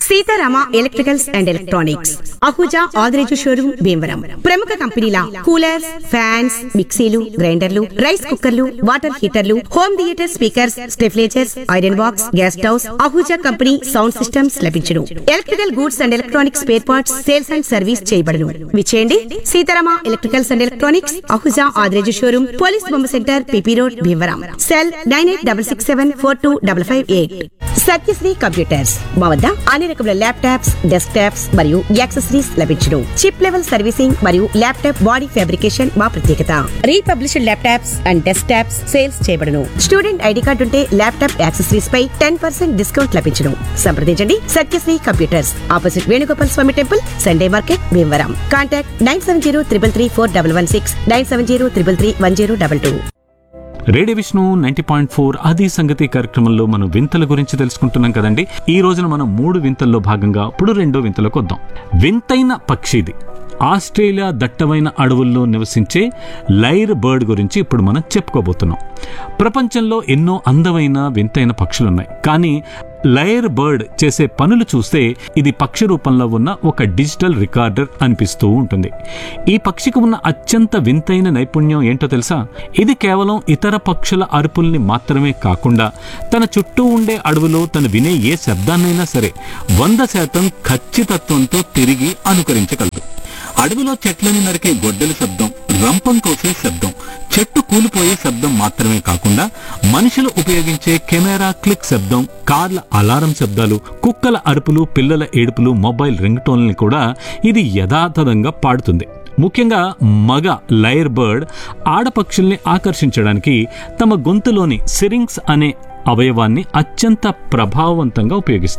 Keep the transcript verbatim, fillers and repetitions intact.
Sitarama electricals and electronics, Ahuja Adireju showroom Bhimavaram. ప్రముఖ కంపెనీల coolers, fans, మిక్సీలు, గ్రైండర్లు, రైస్ కుక్కర్లు, water హీటర్లు, home theatre speakers, స్టెఫ్లేజర్స్, iron box, gas stoves, Ahuja company sound systems లభించును. Electrical goods and electronics spare parts sales and service చేయబడును. విచేయండి Sitarama electricals and electronics, Ahuja Adireju showroom, police బొమ్మ centre, PP road, Bhimavaram. Cell nine eight double six seven four two double five eight. Satyasri computers మా వద్ద అన్ని రకముల laptops, desk tops మరియు accessories లభించును. Chip level servicing మరియు laptop body fabrication మా ప్రత్యేకత. Republished laptops and desk tops sales చేయబడును. స్టూడెంట్ ఐడి కార్డు ఉంటే ల్యాప్టాప్ యాక్సెసరీస్ పై టెన్ పర్సెంట్ డిస్కౌంట్ లభించును. సంప్రదించండి సత్యశ్రీ కంప్యూటర్స్, ఆపోజిట్ వేణుగోపాల్ స్వామి temple, Sunday market, Bhimavaram. Contact nine seven zero triple three four double one six, nine seven zero triple three one zero double two. Radio Vishnu ninety point four ఆది సంగతి కార్యక్రమంలో మనం వింతల గురించి తెలుసుకుంటున్నాం కదండి. ఈ రోజున మనం మూడు వింతల్లో భాగంగా ఇప్పుడు రెండో వింతలకు వద్దాం. వింతైన పక్షిది. ఆస్ట్రేలియా దట్టమైన అడవుల్లో నివసించే లైర్ బర్డ్ గురించి ఇప్పుడు మనం చెప్పుకోబోతున్నాం. ప్రపంచంలో ఎన్నో అందమైన వింతైన పక్షులున్నాయి, కానీ లైర్ బర్డ్ చేసే పనులు చూస్తే ఇది పక్షి రూపంలో ఉన్న ఒక డిజిటల్ రికార్డర్ అనిపిస్తూ ఉంటుంది. ఈ పక్షికి ఉన్న అత్యంత వింతైన నైపుణ్యం ఏంటో తెలుసా? ఇది కేవలం ఇతర పక్షుల అరుపుల్ని మాత్రమే కాకుండా తన చుట్టూ ఉండే అడవిలో తను వినే ఏ శబ్దాన్నైనా సరే వంద శాతం ఖచ్చితత్వంతో తిరిగి అనుకరించగలదు. అడవిలో చెట్లని నరికే గొడ్డలి శబ్దం, రంపం కోసే శబ్దం, చెట్టు కూలిపోయే శబ్దం మాత్రమే కాకుండా మనుషులు ఉపయోగించే కెమెరా క్లిక్ శబ్దం, కార్ల అలారం శబ్దాలు, కుక్కల అరుపులు, పిల్లల ఏడుపులు, మొబైల్ రింగ్ టోన్లని కూడా ఇది యథాతథంగా పాడుతుంది. ముఖ్యంగా మగ లైర్ బర్డ్ ఆడపక్షుల్ని ఆకర్షించడానికి తమ గొంతులోని సిరింగ్స్ అనే అవయవాన్ని అత్యంత ప్రభావవంతంగా ఉపయోగిస్తుంది.